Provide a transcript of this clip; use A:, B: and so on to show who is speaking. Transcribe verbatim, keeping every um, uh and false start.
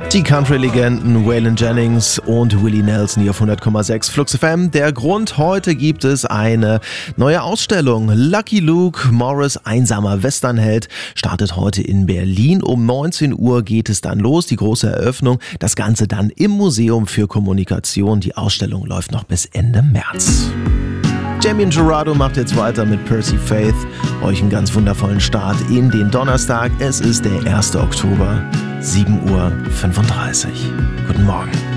A: Die Country-Legenden Waylon Jennings und Willie Nelson hier auf hundert Komma sechs Flux F M. Der Grund: heute gibt es eine neue Ausstellung. Lucky Luke Morris, einsamer Westernheld, startet heute in Berlin. Um neunzehn Uhr geht es dann los, die große Eröffnung. Das Ganze dann im Museum für Kommunikation. Die Ausstellung läuft noch bis Ende März. Jamie Gerardo macht jetzt weiter mit Percy Faith. Euch einen ganz wundervollen Start in den Donnerstag. Es ist der erste Oktober, sieben Uhr fünfunddreißig. Guten Morgen.